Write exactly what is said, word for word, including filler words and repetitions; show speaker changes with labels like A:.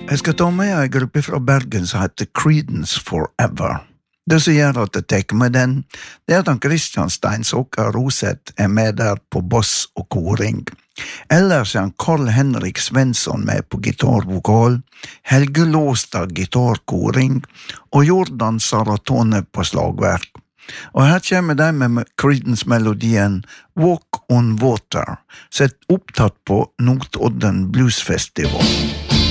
A: Jeg skal ta med en gruppe fra Bergen som heter Creedence Forever. Det som gjør at jeg tar med den, det er at han Christian Steinsåker Roseth er med der på bass og koring. Ellers er han Carl Henrik Svensson med på gitarvokal, Helge Låstad gitarkoring og Jordan Saratone på slagverk. Og her kommer de med Creedence-melodien Walk on Water, som er opptatt på Notodden Blues Festival.